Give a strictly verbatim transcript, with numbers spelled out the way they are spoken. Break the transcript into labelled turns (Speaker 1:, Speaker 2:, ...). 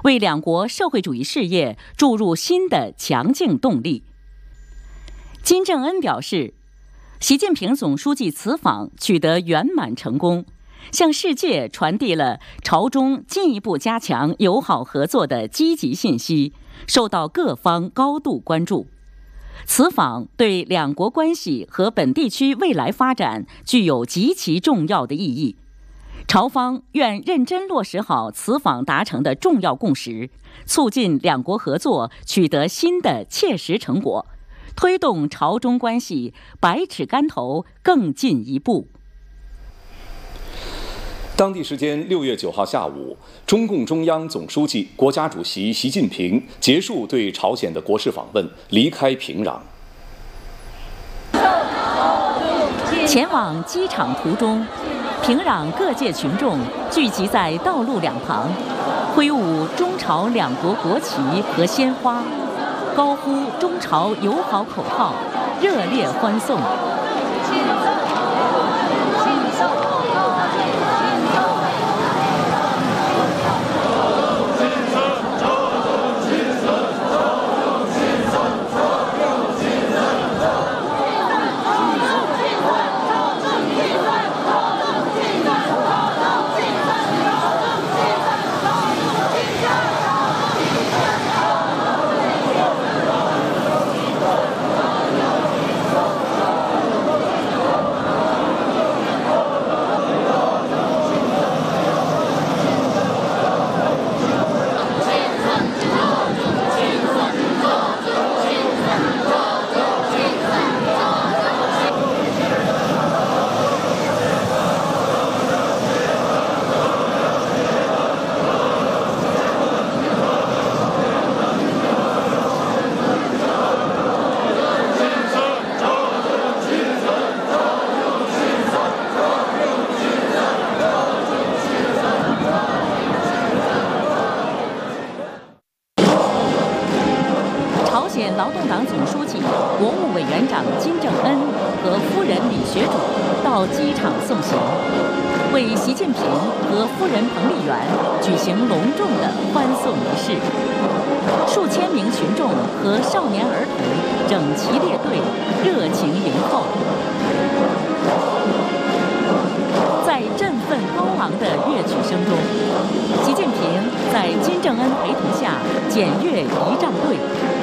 Speaker 1: 为两国社会主义事业注入新的强劲动力。金正恩表示，习近平总书记此访取得圆满成功，向世界传递了朝中进一步加强友好合作的积极信息，受到各方高度关注。此访对两国关系和本地区未来发展具有极其重要的意义。朝方愿认真落实好此访达成的重要共识，促进两国合作取得新的切实成果，推动朝中关系百尺竿头更进一步。
Speaker 2: 当地时间六月九号下午，中共中央总书记、国家主席习近平结束对朝鲜的国事访问，离开平壤。
Speaker 1: 前往机场途中，平壤各界群众聚集在道路两旁，挥舞中朝两国国旗和鲜花，高呼中朝友好口号，热烈欢送。劳动党总书记、国务委员长金正恩和夫人李学主到机场送行，为习近平和夫人彭丽媛举行隆重的欢送仪式。数千名群众和少年儿童整齐列队，热情迎候。在振奋高昂的乐曲声中，习近平在金正恩陪同下检阅仪仗队。